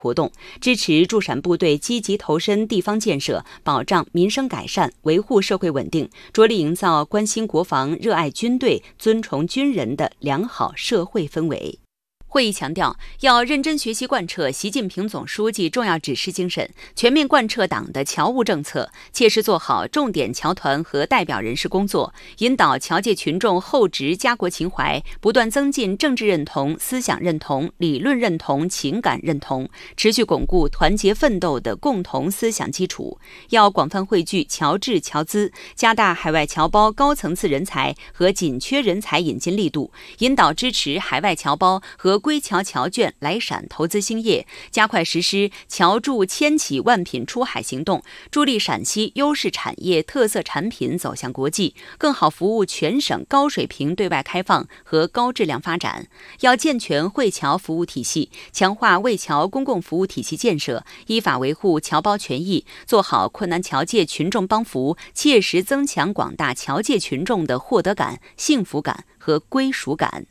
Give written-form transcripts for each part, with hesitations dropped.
活动，支持驻陕部队积极投身地方建设，保障民生改善，维护社会稳定，着力营造关心国防、热爱军队、尊崇军人的良好社会氛围。会议强调，要认真学习贯彻习近平总书记重要指示精神，全面贯彻党的侨务政策，切实做好重点侨团和代表人士工作，引导侨界群众厚植家国情怀，不断增进政治认同、思想认同、理论认同、情感认同，持续巩固团结奋斗的共同思想基础。要广泛汇聚侨智侨资，加大海外侨胞高层次人才和紧缺人才引进力度，引导支持海外侨胞和归侨侨眷来陕投资兴业，加快实施侨驻千企万品出海行动，助力陕西优势产业特色产品走向国际，更好服务全省高水平对外开放和高质量发展。要健全惠侨服务体系，强化为侨公共服务体系建设，依法维护侨胞权益，做好困难侨界群众帮扶，切实增强广大侨界群众的获得感、幸福感和归属感。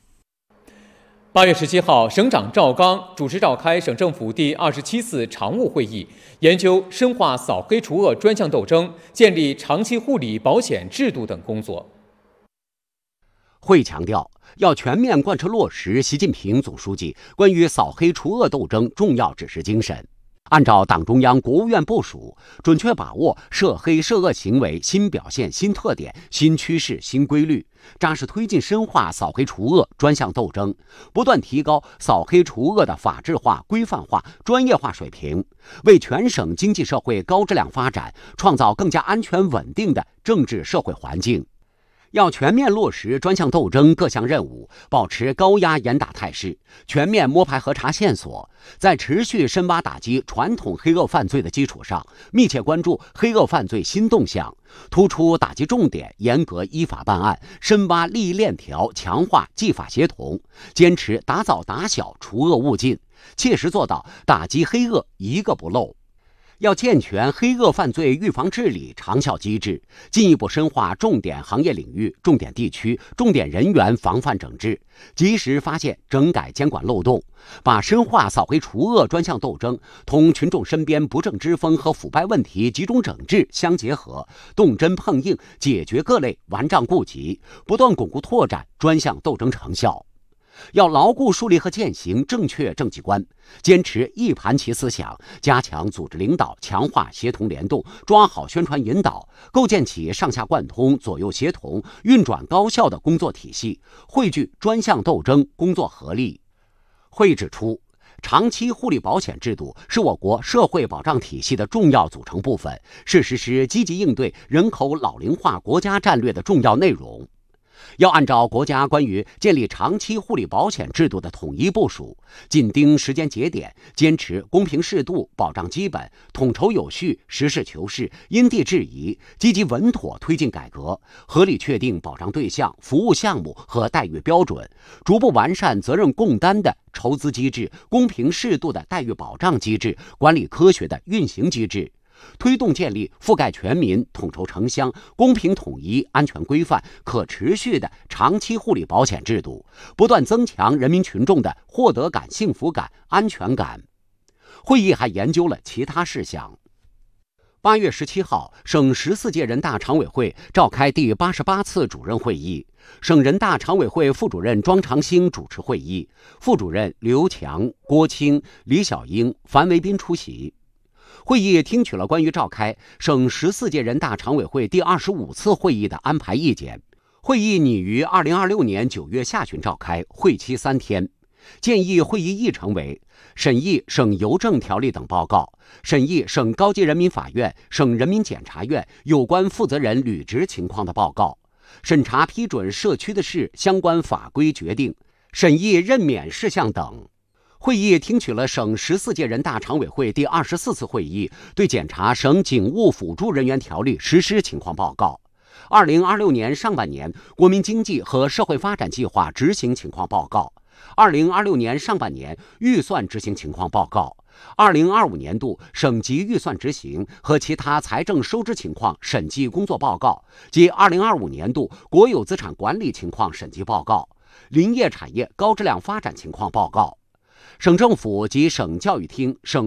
8月17号，省长赵刚主持召开省政府第27次常务会议，研究深化扫黑除恶专项斗争、建立长期护理保险制度等工作。 会议强调，要全面贯彻落实习近平总书记关于扫黑除恶斗争重要指示精神，按照党中央、国务院部署，准确把握涉黑涉恶行为新表现、新特点、新趋势、新规律，扎实推进深化扫黑除恶专项斗争，不断提高扫黑除恶的法治化、规范化、专业化水平，为全省经济社会高质量发展创造更加安全稳定的政治社会环境。要全面落实专项斗争各项任务，保持高压严打态势，全面摸排核查线索，在持续深挖打击传统黑恶犯罪的基础上，密切关注黑恶犯罪新动向，突出打击重点，严格依法办案，深挖利益链条，强化纪法协同，坚持打早打小，除恶务尽，切实做到打击黑恶一个不漏。要健全黑恶犯罪预防治理长效机制，进一步深化重点行业领域、重点地区、重点人员防范整治，及时发现整改监管漏洞，把深化扫黑除恶专项斗争同群众身边不正之风和腐败问题集中整治相结合，动真碰硬，解决各类顽瘴痼疾，不断巩固拓展专项斗争成效。要牢固树立和践行正确政绩观，坚持一盘棋思想，加强组织领导，强化协同联动，抓好宣传引导，构建起上下贯通、左右协同、运转高效的工作体系，汇聚专项斗争工作合力。会议指出，长期护理保险制度是我国社会保障体系的重要组成部分，是实施积极应对人口老龄化国家战略的重要内容。要按照国家关于建立长期护理保险制度的统一部署，紧盯时间节点，坚持公平适度、保障基本、统筹有序、实事求是、因地制宜，积极稳妥推进改革，合理确定保障对象、服务项目和待遇标准，逐步完善责任共担的筹资机制、公平适度的待遇保障机制、管理科学的运行机制，推动建立覆盖全民、统筹城乡、公平统一、安全规范、可持续的长期护理保险制度，不断增强人民群众的获得感、幸福感、安全感。会议还研究了其他事项。8月17号，省14届人大常委会召开第88次主任会议，省人大常委会副主任庄长兴主持会议，副主任刘强、郭清、李小英、樊维斌出席。会议听取了关于召开省14届人大常委会第25次会议的安排意见。会议拟于2026年9月下旬召开，会期3天。建议会议议程为：审议省邮政条例等报告，审议省高级人民法院、省人民检察院有关负责人履职情况的报告，审查批准社区的事相关法规决定，审议任免事项等。会议听取了省14届人大常委会第24次会议对检查省警务辅助人员条例实施情况报告、2026年上半年国民经济和社会发展计划执行情况报告、2026年上半年预算执行情况报告、2025年度省级预算执行和其他财政收支情况审计工作报告及2025年度国有资产管理情况审计报告、林业产业高质量发展情况报告。省政府及省教育厅、省